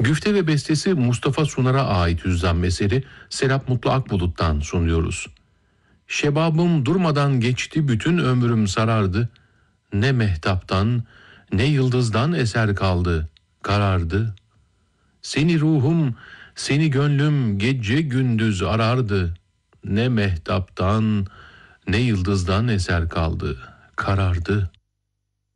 Güfte ve bestesi Mustafa Sunar'a ait Hüzzam eseri Serap Mutlu Akbulut'tan sunuyoruz. Şebabım durmadan geçti, bütün ömrüm sarardı. Ne mehtaptan ne yıldızdan eser kaldı, karardı. Seni ruhum, seni gönlüm gece gündüz arardı. Ne mehtaptan ne yıldızdan eser kaldı, karardı.